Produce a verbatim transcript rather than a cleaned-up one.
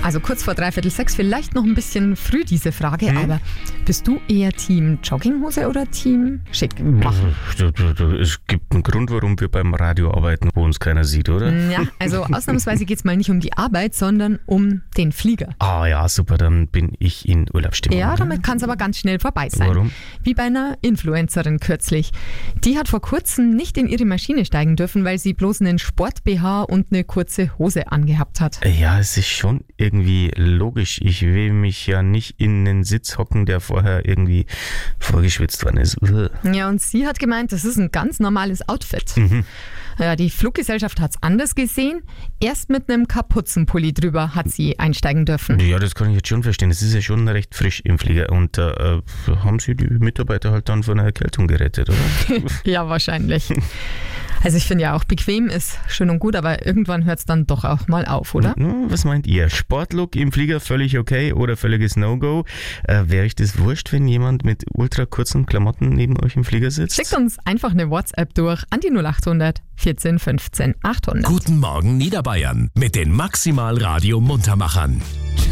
Also kurz vor dreiviertel sechs, vielleicht noch ein bisschen früh diese Frage, Hm? aber bist du eher Team Jogginghose oder Team schick machen? Es gibt einen Grund, warum wir beim Radio arbeiten, wo uns keiner sieht, oder? Ja, also ausnahmsweise geht es mal nicht um die Arbeit, sondern um den Flieger. Ah ja, super, dann bin ich in Urlaubsstimmung. Ja, damit kann es aber ganz schnell vorbei sein. Warum? Wie bei einer Influencerin kürzlich. Die hat vor kurzem nicht in ihre Maschine steigen dürfen, weil sie bloß einen Sport-B H und eine kurze Hose angehabt hat. Ja, es ist schon irgendwie logisch. Ich will mich ja nicht in einen Sitz hocken, der vorher irgendwie vorgeschwitzt worden ist. Uah. Ja, und sie hat gemeint, das ist ein ganz normales Outfit. Mhm. Ja, die Fluggesellschaft hat es anders gesehen. Erst mit einem Kapuzenpulli drüber hat sie einsteigen dürfen. Ja, das kann ich jetzt schon verstehen. Es ist ja schon recht frisch im Flieger. Und äh, haben sie die Mitarbeiter halt dann von einer Erkältung gerettet, oder? Ja, wahrscheinlich. Also ich finde ja auch, bequem ist schön und gut, aber irgendwann hört es dann doch auch mal auf, oder? Was meint ihr? Sportlook im Flieger völlig okay oder völliges No-Go? Äh, Wäre euch das wurscht, wenn jemand mit ultra kurzen Klamotten neben euch im Flieger sitzt? Schickt uns einfach eine WhatsApp durch an die null acht hundert vierzehn fünfzehn achthundert. Guten Morgen Niederbayern mit den Maximal Radio Muntermachern.